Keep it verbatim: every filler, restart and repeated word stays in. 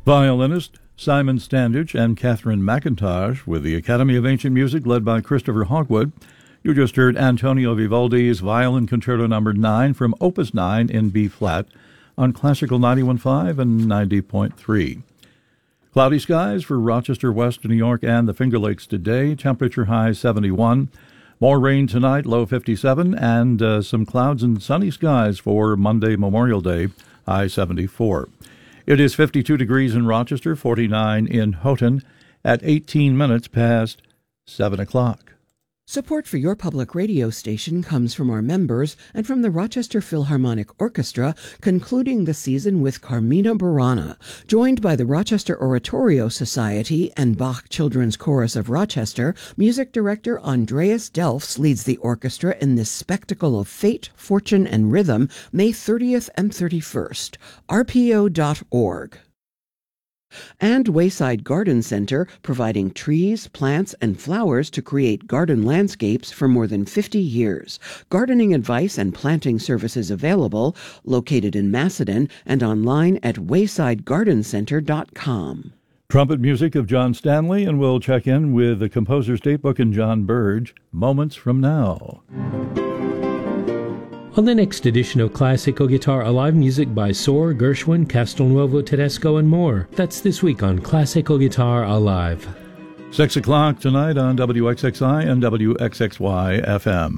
Violinist Simon Standage and Catherine McIntosh with the Academy of Ancient Music led by Christopher Hogwood. You just heard Antonio Vivaldi's Violin Concerto Number nine from Opus nine in B-flat on Classical ninety-one point five and ninety point three. Cloudy skies for Rochester, West New York, and the Finger Lakes today. Temperature high seventy-one. More rain tonight, low fifty-seven, and uh, some clouds and sunny skies for Monday, Memorial Day, high seventy-four. It is fifty-two degrees in Rochester, forty-nine in Houghton, at eighteen minutes past seven o'clock. Support for your public radio station comes from our members and from the Rochester Philharmonic Orchestra, concluding the season with Carmina Burana. Joined by the Rochester Oratorio Society and Bach Children's Chorus of Rochester, music director Andreas Delfs leads the orchestra in this spectacle of fate, fortune, and rhythm, May thirtieth and thirty-first. R P O dot org. And Wayside Garden Center, providing trees, plants, and flowers to create garden landscapes for more than fifty years. Gardening advice and planting services available, located in Macedon and online at wayside garden center dot com. Trumpet music of John Stanley, and we'll check in with the composer's datebook and John Burge moments from now. On the next edition of Classical Guitar Alive, music by Soar, Gershwin, Castelnuovo Tedesco, and more. That's this week on Classical Guitar Alive. Six o'clock tonight on W X X I and W X X Y F M.